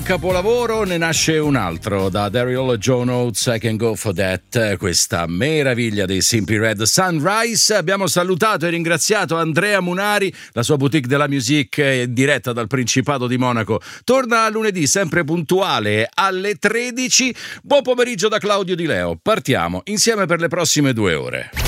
capolavoro ne nasce un altro, da Daryl John Oates, I Can Go For That, questa meraviglia dei Simply Red, Sunrise. Abbiamo salutato e ringraziato Andrea Munari, la sua boutique della music diretta dal Principato di Monaco. Torna lunedì sempre puntuale alle 13. Buon pomeriggio da Claudio Di Leo. Partiamo insieme per le prossime 2 ore.